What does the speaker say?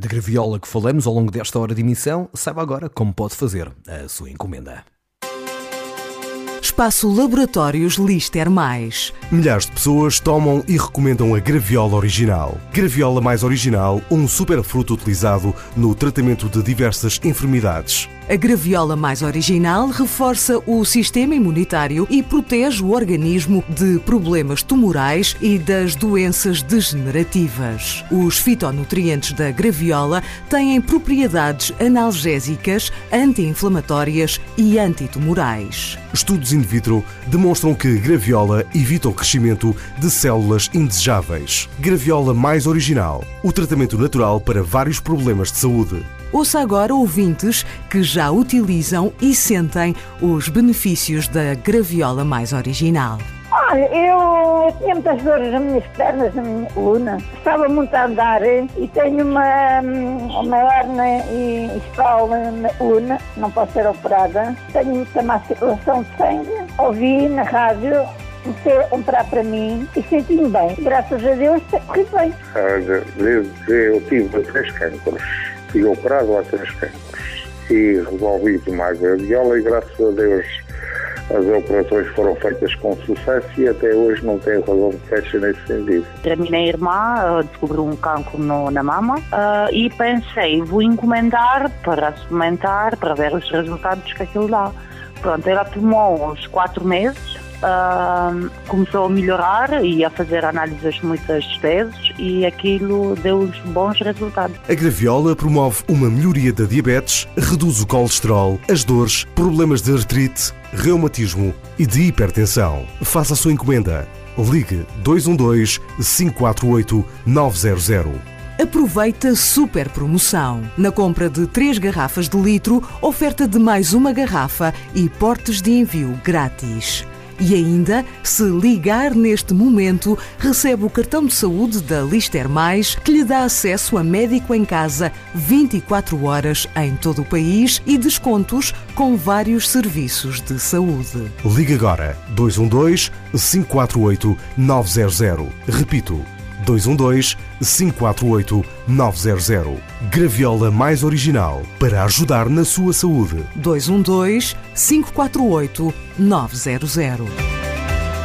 de graviola que falamos ao longo desta hora de emissão. Saiba agora como pode fazer a sua encomenda. Espaço Laboratórios Lister Mais. Milhares de pessoas tomam e recomendam a graviola original. Graviola Mais Original, um superfruto utilizado no tratamento de diversas enfermidades. A graviola mais original reforça o sistema imunitário e protege o organismo de problemas tumorais e das doenças degenerativas. Os fitonutrientes da graviola têm propriedades analgésicas, anti-inflamatórias e antitumorais. Estudos in vitro demonstram que graviola evita o crescimento de células indesejáveis. Graviola Mais Original, o tratamento natural para vários problemas de saúde. Ouça agora ouvintes que já utilizam e sentem os benefícios da graviola mais original. Olha, eu tinha muitas dores nas minhas pernas, na minha coluna. Estava muito a andar e tenho uma hernia e espalha na coluna, não posso ser operada. Tenho muita má circulação de sangue. Ouvi na rádio, comecei a comprar para mim e senti-me bem. Graças a Deus, corri bem. Desde que eu tive 3 cancros. Fui operado há 3 cancros e resolvi tomar graviola e graças a Deus as operações foram feitas com sucesso e até hoje não tenho razão de queixa nesse sentido. A minha irmã descobriu um cancro na mama e pensei, vou encomendar para experimentar, para ver os resultados que aquilo dá. Pronto, ela tomou uns 4 meses. Começou a melhorar e a fazer análises muitas vezes e aquilo deu bons resultados. A graviola promove uma melhoria da diabetes, reduz o colesterol, as dores, problemas de artrite, reumatismo e de hipertensão. Faça a sua encomenda. Ligue 212 548 900. Aproveita a super promoção. Na compra de 3 garrafas de litro, oferta de mais uma garrafa e portes de envio grátis. E ainda, se ligar neste momento, recebe o cartão de saúde da Lister Mais, que lhe dá acesso a médico em casa 24 horas em todo o país e descontos com vários serviços de saúde. Ligue agora 212 548 900. Repito, 212 548 900. Graviola Mais Original, para ajudar na sua saúde. 212 548 900.